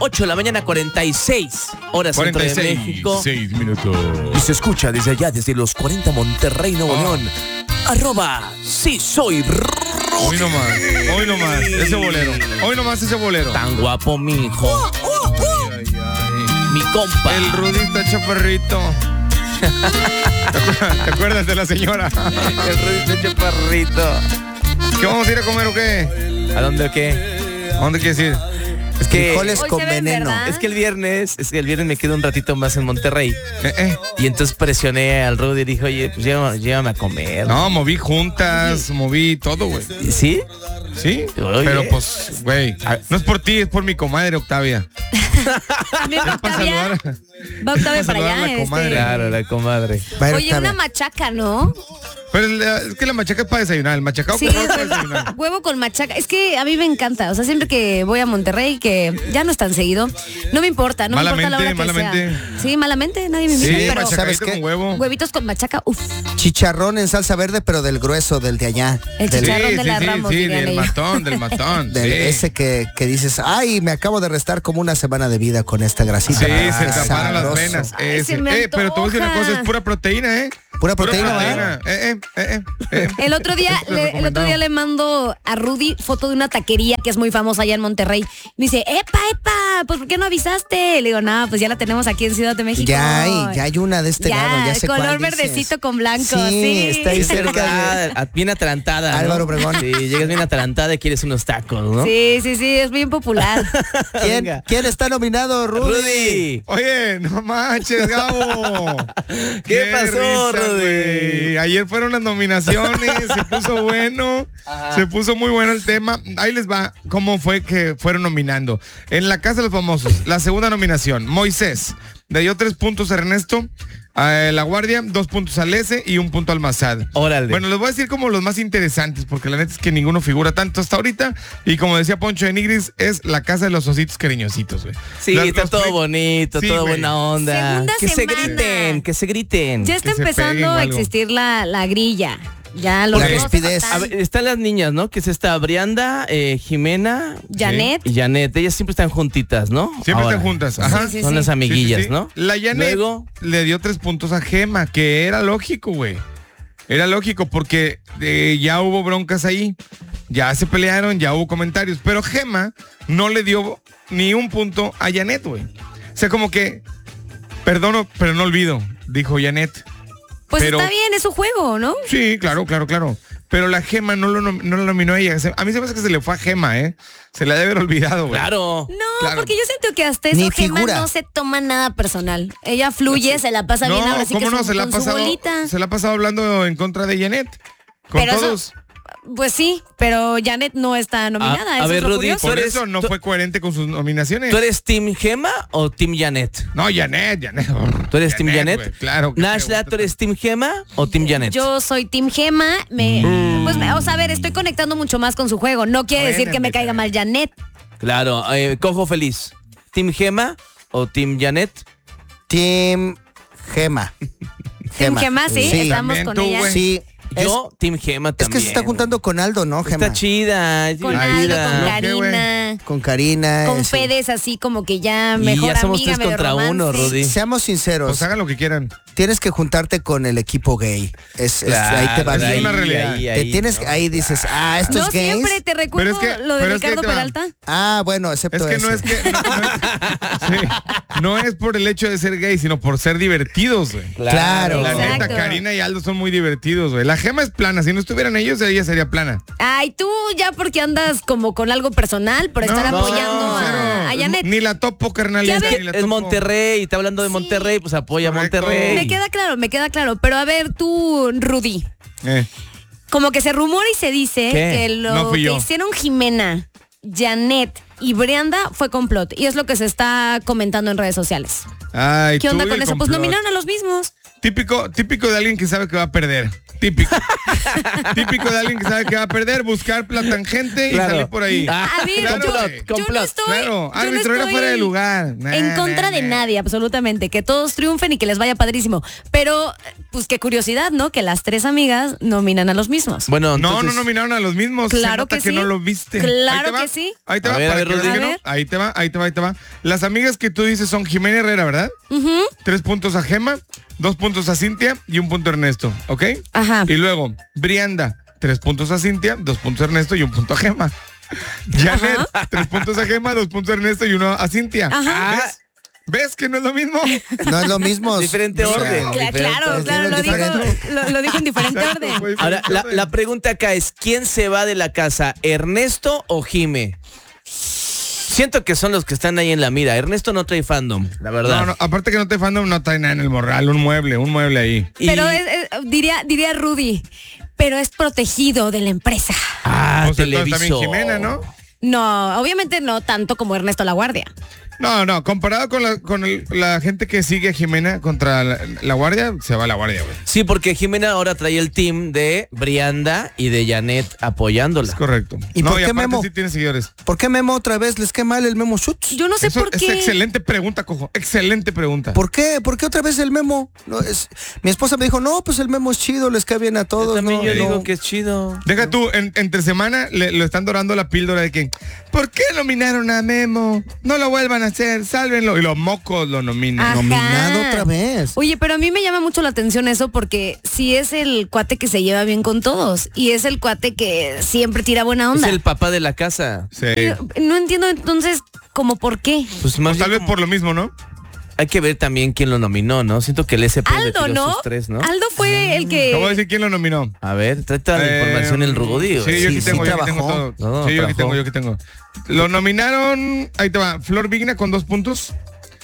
8 de la mañana, 46 horas centro de México. 6 minutos. Y se escucha desde allá, desde los 40 Monterrey, Nuevo León. @sí soy Hoy nomás, ese bolero. Hoy nomás ese bolero. Tan guapo, mijo. Mi compa. El Rudita Chaparrito. ¿Te acuerdas de la señora? El Rudito Chaparrito. ¿Qué vamos a ir a comer o qué? ¿A dónde o qué? ¿A dónde quieres ir? Es que frijoles Hoy con se ven, veneno. ¿verdad? Es que el viernes me quedo un ratito más en Monterrey. Y entonces presioné al Rudy y dije, oye, pues llévame a comer. No, moví juntas, moví todo, güey. ¿Sí? ¿Sí? Oye. Pero pues, güey, no es por ti, es por mi comadre Octavia. También va Para Octavia. saludar. Va Octavia para saludar a allá. la comadre. Claro, la comadre. Va a ir Oye, Octavia. una machaca, ¿no? Pero es que la machaca es para desayunar. El machacado Sí, con huevo es para desayunar. huevo con machaca. Es que a mí me encanta. O sea, siempre que voy a Monterrey, que ya no es tan seguido, no me importa. No me importa la hora que Malamente. sea. Sí, malamente, nadie me invita. Sí, pero ¿sabes machacadito qué? con huevo. huevitos con machaca, uff. Chicharrón en salsa verde, pero del grueso, del de allá. El Del- chicharrón de la Ramos, sí, dirían del ellos. matón, del- sí. Ese que dices, ay, me acabo de restar como una semana de vida con esta grasita. Sí, Ah, se taparon las sabroso. venas. Ay, Ese. se me Pero te voy a decir una antoja. cosa, es pura proteína, ¿eh? Pura proteína, El otro día le mando a Rudy foto de una taquería que es muy famosa allá en Monterrey. Me dice, ¡epa! Pues ¿por qué no avisaste? Le digo, no, pues ya la tenemos aquí en Ciudad de México. Ya hay una de este lado, ya sé color cuál dices. verdecito con blanco. Sí, Sí, está ahí Es cerca de... verdad, bien atalantada, ¿no? Álvaro Obregón. Sí, llegas bien atalantada y quieres unos tacos, ¿no? Sí, es bien popular. ¿Quién está nominado, Rudy? Rudy. Oye, no manches, Gabo. ¿Qué pasó, Rudy? güey. Ayer fueron las nominaciones, se puso bueno, se puso muy bueno el tema. Ahí les va cómo fue que fueron nominando. En La Casa de los Famosos, la segunda nominación, Moisés. Le dio 3 puntos a Ernesto, a La Guardia, 2 puntos al S y 1 punto al Masad. Órale. Bueno, les voy a decir como los más interesantes, porque la neta es que ninguno figura tanto hasta ahorita. Y como decía Poncho de Nigris, es La Casa de los Ositos Cariñositos, güey. Sí, está todo bonito, Sí, todo güey. buena onda. Segunda que semana. que se griten. Ya está Que se peguen empezando o a algo. existir la grilla. Ya los La dos rispidez. están. A ver, están las niñas, ¿no? Que es esta Brianda, Jimena Janet. y Janet. Ellas siempre están juntitas, ¿no? Siempre Ahora. están juntas. Ajá. Sí, sí, Son sí. las amiguillas, Sí, sí, sí. ¿no? La Janet Luego, le dio 3 puntos a Gema, que era lógico, güey. Era lógico porque ya hubo broncas ahí, ya se pelearon, ya hubo comentarios, pero Gema no le dio ni 1 punto a Janet, güey. O sea, como que, perdono, pero no olvido, dijo Janet. Pues pero- está bien, es su juego, ¿no? Sí, claro. Pero la Gema no la nominó a ella. A mí se me hace que se le fue a Gema, ¿eh? Se la debe haber olvidado, güey. claro. No, Claro. porque yo siento que hasta eso Ni Gemma figura. no se toma nada personal. Ella fluye, se la pasa bien, ahora sí que ¿cómo no? con su bolita. Se la ha pasado hablando en contra de Janet. Con Pero eso- todos. Pues sí, pero Janet no está nominada. A eso ver, es lo Rudy, curioso. Por ¿tú eres- eso no fue coherente con sus nominaciones. ¿Tú eres Team Gema o Team Janet? No, Janet. ¿Tú eres Team Janet? güey, claro. Nashla, ¿tú eres Team Gema o Team Janet? Yo soy Team Gema. Pues, a ver, estoy conectando mucho más con su juego. No quiere decir que me caiga mal Janet. Claro, Cojo Feliz. ¿Team Gema o Team Janet? Team Gema. Team Gema, sí, estamos También con tú, ella. güey. Sí. Yo, Team Gema Es también. que se está juntando con Aldo, ¿no, Gema? Está chida, es Con divertida. Aldo, con ¿Qué, Karina, Con Karina. con sí. Fedes, así como que ya Y mejor ya somos amiga, 3 medio contra romance. 1, Rudy. Seamos sinceros, Pues hagan lo que quieran. tienes que juntarte con el equipo gay. Ahí te va es bien. una realidad. Te tienes, ahí dices, esto No es gays. siempre te recuerdo Pero es que- lo de pero es que Ricardo ahí te va. Peralta. Ah, bueno, excepto Es que eso. no es que. Sí, no es por el hecho de ser gay, sino por ser divertidos, güey. Claro. La neta, Exacto. Karina y Aldo son muy divertidos, güey. La Gema es plana. Si no estuvieran ellos, ella sería plana. Ay, tú ya porque andas como con algo personal por estar No, apoyando cero. a Janet. Ni la topo, carnal. Ya ni ves, la Es topo. Monterrey, está hablando de Sí. Monterrey, pues apoya a Correcto. Monterrey. Me queda claro. Pero a ver, tú, Rudy, como que se rumora y se dice ¿Qué? que lo No fui que yo. hicieron Jimena, Janet y Brianda fue complot. Y es lo que se está comentando en redes sociales. Ay, ¿Qué tú onda y con el eso? Pues complot. nominaron a los mismos. Típico de alguien que sabe que va a perder. Típico. Típico de alguien que sabe que va a perder, buscar la tangente y Claro. salir por ahí. A ver, claro, yo, güey. yo no estoy, Claro, yo árbitro no era estoy fuera de lugar. en contra de nadie, absolutamente. Que todos triunfen y que les vaya padrísimo. Pero, pues qué curiosidad, ¿no? Que las 3 amigas nominan a los mismos. Bueno, No entonces, nominaron a los mismos. Claro Se nota que que sí. no lo viste. Claro Ahí te va. que sí. Ahí te A va, ver, para a ver, que veas Rodrigo. que A no. ver. Ahí te va. Las amigas que tú dices son Jimena Herrera, ¿verdad? 3 puntos a Gema, 2 puntos a Cintia y 1 punto a Ernesto, ¿ok? Ajá. Y luego, Brianda, 3 puntos a Cintia, 2 puntos a Ernesto y 1 punto a Gema. Janet, 3 puntos a Gema, 2 puntos a Ernesto y 1 a Cintia. Ajá. ¿Ves? ¿Ves que no es lo mismo? No es lo mismo. Diferente O sea, orden. Claro, lo dijo en diferente Exacto, orden. fue Ahora, diferente orden. la pregunta acá es, ¿quién se va de la casa, Ernesto o Jime? Siento que son los que están ahí en la mira. Ernesto no trae fandom, la verdad. No, aparte que no te fandom, no trae nada en el morral, un mueble ahí. Y- Pero diría Rudy, pero es protegido de la empresa. Pues entonces Televiso. también Jimena, ¿no? No, obviamente no tanto como Ernesto La Guardia. No, comparado con la gente que sigue a Jimena contra la Guardia, se va a la Guardia, güey. Sí, porque Jimena ahora trae el team de Brianda y de Janet apoyándola. Es correcto. ¿Y por qué aparte Memo? sí tiene seguidores. ¿Por qué Memo otra vez les queda mal el Memo Schutz? Yo no sé Eso por es qué. excelente pregunta, cojo. Excelente pregunta. ¿Por qué? ¿Por qué otra vez el Memo? No, mi esposa me dijo, no, pues el Memo es chido, les cae bien a todos. También no, yo no. digo que es chido. Deja tú, entre semana lo están dorando la píldora de que ¿por qué nominaron a Memo? No lo vuelvan a hacer, sálvenlo. Y los mocos lo nominan. Ajá. Nominado otra vez. Oye, pero a mí me llama mucho la atención eso porque sí es el cuate que se lleva bien con todos y es el cuate que siempre tira buena Es onda. el papá de la casa. Sí. No entiendo entonces como por qué. Pues más Pues tal bien vez por lo mismo, ¿no? hay que ver también quién lo nominó, ¿no? Siento que el SP Aldo, retiró ¿no? sus 3, ¿no? Aldo fue el Te voy a que... decir quién lo nominó. A ver, trata la información el Rudy. Sí, yo aquí tengo trabajó. todo. No, Sí, yo aquí trabajó. tengo. Lo nominaron, ahí te va, Flor Vigna con 2 puntos.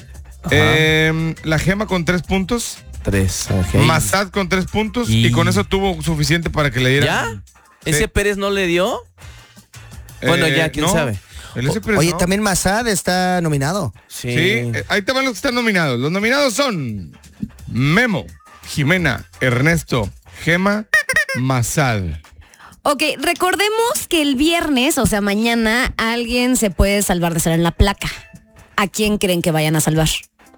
La Gema con 3 puntos. 3. Massad con 3 puntos. Y- Y con eso tuvo suficiente para que le dieran. ¿Ya? ¿Ese Pérez no le dio? Bueno, ya, quién no. sabe. El ese Pérez Oye, no. también Massad está nominado. Sí. Sí, ahí te van los que están nominados. Los nominados son Memo, Jimena, Ernesto, Gema, Massad. Ok, recordemos que el viernes, o sea, mañana, alguien se puede salvar de estar en la placa. ¿A quién creen que vayan a salvar?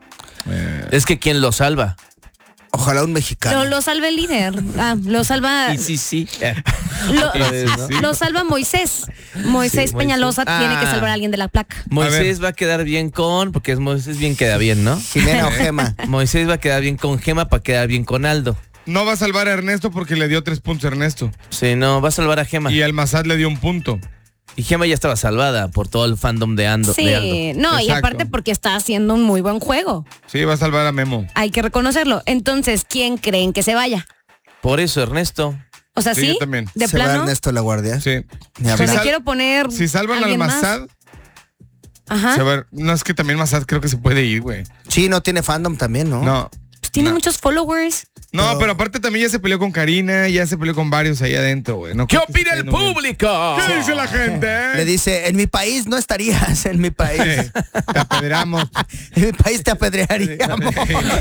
Es que ¿quién lo salva? Ojalá un mexicano. Lo salva el líder. Lo salva... Y sí. Lo, ¿no? lo salva Moisés. Moisés Sí, Peñalosa Moisés. tiene que Ah. salvar a alguien de la placa. Moisés va a quedar bien con, porque es Moisés bien queda bien, ¿no? Jimena o Gema. Moisés va a quedar bien con Gema para quedar bien con Aldo. No va a salvar a Ernesto porque le dio 3 puntos a Ernesto. Sí, no, va a salvar a Gema. Y al Massad le dio 1 punto. Y Gema ya estaba salvada por todo el fandom de Aldo. Sí, no, y Exacto. aparte porque está haciendo un muy buen juego. Sí, va a salvar a Memo. Hay que reconocerlo. Entonces, ¿quién creen que se vaya? Por eso, Ernesto. O sea, Sí, sí, yo también. de Se va plano. Ernesto La Guardia. Sí. Ni O sea, hablar. le quiero poner. Si salvan al ¿alguien más? Massad, Ajá. se va- no es que también Massad creo que se puede ir, güey. Sí, no tiene fandom también, ¿no? No. Pues tiene No. muchos followers. No, pero aparte también ya se peleó con Karina, ya se peleó con varios ahí adentro, güey. No ¿Qué creo que opina esté el yendo bien. público? ¿Qué dice la gente? Le dice, en mi país no estarías, en mi país. Te apedreamos. En mi país te apedrearíamos.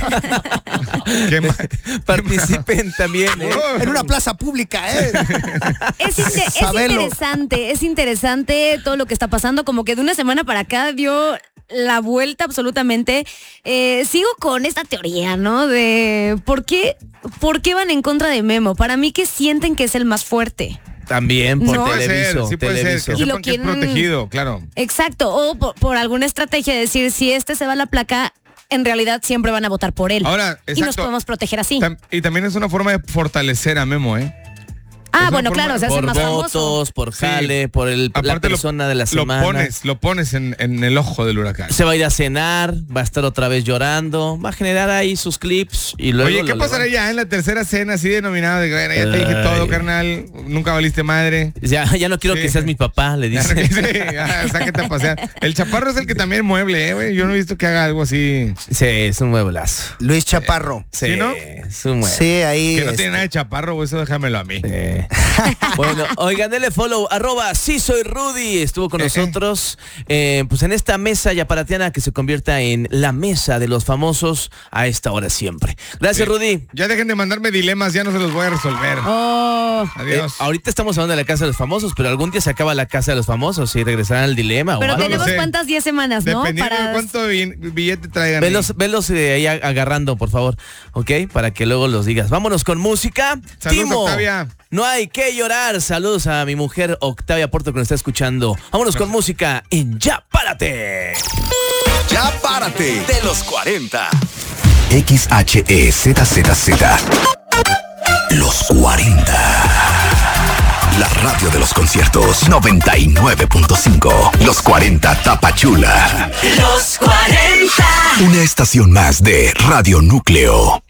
¿Qué ma- Participen también, ¿eh? En una plaza pública, ¿eh? Sabelo. Es interesante todo lo que está pasando. Como que de una semana para acá dio la vuelta absolutamente. Sigo con esta teoría, ¿no? De ¿por qué van en contra de Memo? Para mí que sienten que es el más fuerte. También por No. Puede ser, Televiso. sí puede ser. Televiso. Que Y lo sepan que es quieren- protegido, claro. Exacto. O por alguna estrategia de decir, si este se va a la placa, en realidad siempre van a votar por él. Ahora, y nos exacto. podemos proteger así. Y también es una forma de fortalecer a Memo, ¿eh? Ah, una bueno, forma- claro, se hace Por más famoso. votos, por Sí. jale, por la Aparte persona de la semana. Lo pones en el ojo del huracán. Se va a ir a cenar, va a estar otra vez llorando, va a generar ahí sus clips y luego... Oye, ¿qué lo pasará levanta. ya en la tercera cena así denominada de, bueno, ya te dije Ay. todo, carnal, nunca valiste madre? Ya no quiero Sí. que seas mi papá, le Ya, dice. sí, ya, sáquete a pasear. El chaparro es el que también mueble, güey. Yo no he visto que haga algo así. Sí, es un mueblazo. Luis Chaparro. Sí, ¿Sí, no? es un mueble. Sí, ahí. Que no tiene nada de chaparro, güey, eso déjamelo a mí. Bueno, oigan, denle follow, @sí soy Rudy, estuvo con nosotros, pues en esta mesa yaparatiana que se convierta en la mesa de los famosos a esta hora siempre. Gracias, Rudy. Ya dejen de mandarme dilemas, ya no se los voy a resolver. Adiós. Ahorita estamos hablando de la casa de los famosos, pero algún día se acaba la casa de los famosos y regresarán al dilema. Pero o algo. tenemos cuántas 10 semanas, ¿no? Dependiendo de cuánto billete traigan. Velos ahí agarrando, por favor, ¿ok? Para que luego los digas. Vámonos con música. Saludos, Timo, Octavia. no hay que llorar. Saludos a mi mujer Octavia Porto que nos está escuchando. Vámonos con música en Ya Párate. Ya Párate de los 40. XHEZZZ. Los 40. La radio de los conciertos 99.5. Los 40 Tapachula. Los 40. Una estación más de Radio Núcleo.